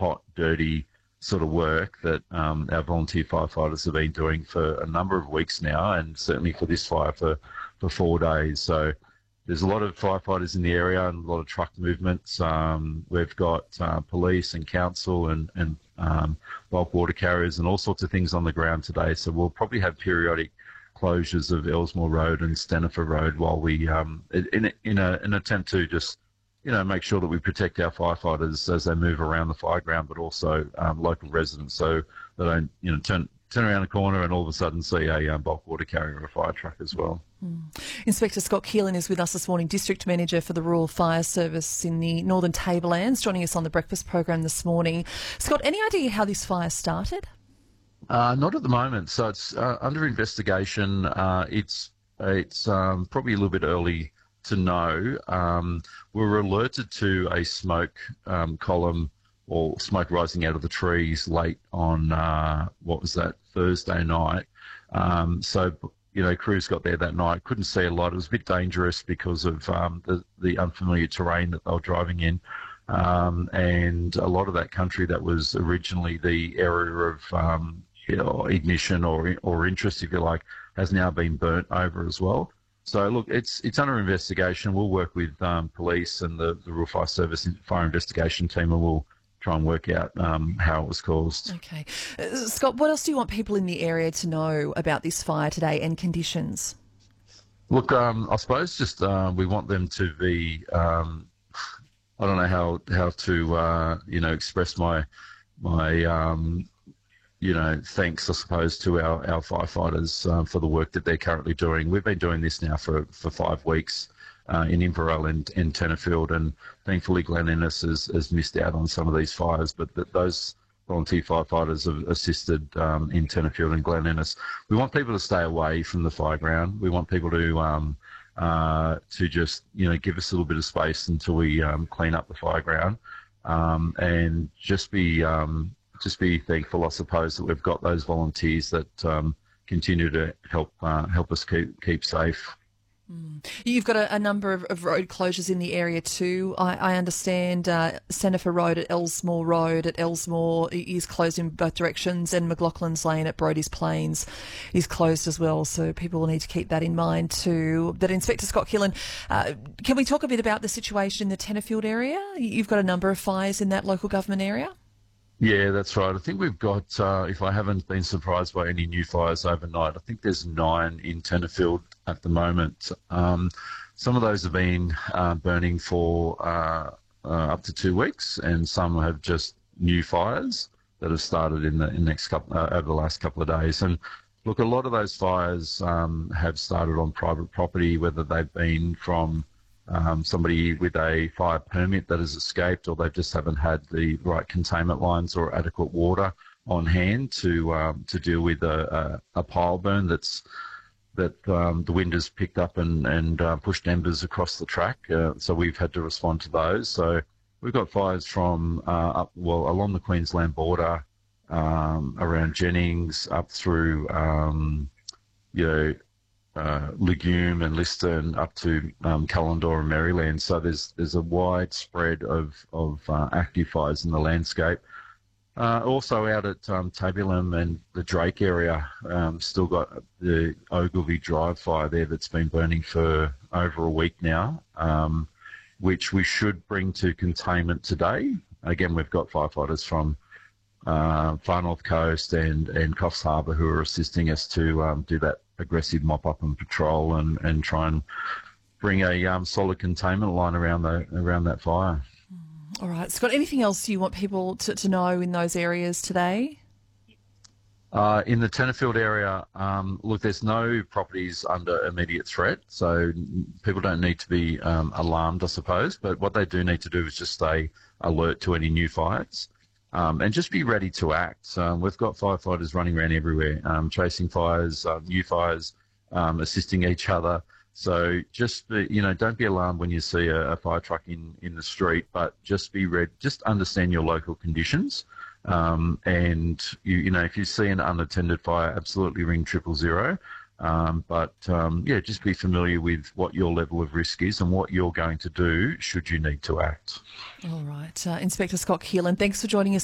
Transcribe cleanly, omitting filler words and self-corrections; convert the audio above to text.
hot, dirty sort of work that our volunteer firefighters have been doing for a number of weeks now, and certainly for this fire for 4 days. So there's a lot of firefighters in the area and a lot of truck movements. We've got police and council and bulk water carriers and all sorts of things on the ground today. So we'll probably have periodic closures of Elsmore Road and Stenifer Road while we, in an attempt to just, make sure that we protect our firefighters as they move around the fire ground, but also local residents, so they don't, turn around a corner and all of a sudden see a bulk water carrier or a fire truck as well. Inspector Scott Keelan is with us this morning, District Manager for the Rural Fire Service in the Northern Tablelands, joining us on the breakfast program this morning. Scott, any idea how this fire started? Not at the moment. So it's under investigation. It's probably a little bit early to know. We were alerted to a smoke column or smoke rising out of the trees late on, Thursday night. Crews got there that night, couldn't see a lot. It was a bit dangerous because of the unfamiliar terrain that they were driving in. And a lot of that country that was originally the area of ignition or interest, if you like, has now been burnt over as well. So, look, it's under investigation. We'll work with police and the Rural Fire Service Fire Investigation Team, and we'll try and work out how it was caused. Okay. Scott, what else do you want people in the area to know about this fire today and conditions? Look, I suppose just we want them to be, I don't know how to, express my thanks, I suppose, to our firefighters for the work that they're currently doing. We've been doing this now for 5 weeks in Inverell and Tenterfield, and thankfully Glen Innes has missed out on some of these fires, but those volunteer firefighters have assisted in Tenterfield and Glen Innes. We want people to stay away from the fire ground. We want people to just, give us a little bit of space until we clean up the fire ground, and just be thankful, I suppose, that we've got those volunteers that continue to help us keep safe. You've got a number of road closures in the area too. I understand Stenifer Road at Elsmore Road at Elsmore is closed in both directions, and McLaughlin's Lane at Brodie's Plains is closed as well. So people will need to keep that in mind too. But Inspector Scott Keelan, can we talk a bit about the situation in the Tenterfield area? You've got a number of fires in that local government area. Yeah, that's right. I think we've got, if I haven't been surprised by any new fires overnight, I think there's 9 in Tenterfield at the moment. Some of those have been burning for up to 2 weeks, and some have just new fires that have started in the next couple over the last couple of days. And look, a lot of those fires have started on private property, whether they've been from somebody with a fire permit that has escaped, or they just haven't had the right containment lines or adequate water on hand to deal with a pile burn that the wind has picked up and pushed embers across the track. So we've had to respond to those. So we've got fires from along the Queensland border, around Jennings, up through Legume and Liston, up to Callendor and Maryland. So there's a wide spread of active fires in the landscape. Also out at Tabulum and the Drake area, still got the Ogilvy Drive fire there that's been burning for over a week now, which we should bring to containment today. Again, we've got firefighters from Far North Coast and Coffs Harbour who are assisting us to do that aggressive mop-up and patrol and try and bring a solid containment line around that fire. All right. Scott, anything else you want people to know in those areas today? In the Tenterfield area, look, there's no properties under immediate threat, so people don't need to be alarmed, I suppose, but what they do need to do is just stay alert to any new fires. And just be ready to act. We've got firefighters running around everywhere, chasing fires, new fires, assisting each other. So just, don't be alarmed when you see a fire truck in the street, but just be ready, just understand your local conditions. And, if you see an unattended fire, absolutely ring 000. Just be familiar with what your level of risk is and what you're going to do should you need to act. All right. Inspector Scott Keelan, thanks for joining us